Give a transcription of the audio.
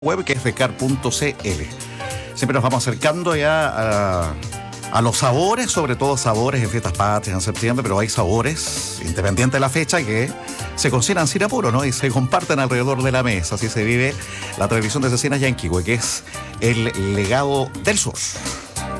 web que es becar.cl. Siempre nos vamos acercando ya a los sabores, sobre todo sabores en fiestas patrias en septiembre, pero hay sabores, independiente de la fecha, que se cocinan sin apuro, ¿no? Y se comparten alrededor de la mesa. Así se vive la tradición de Cecinas Yanquihue, que es el legado del sur.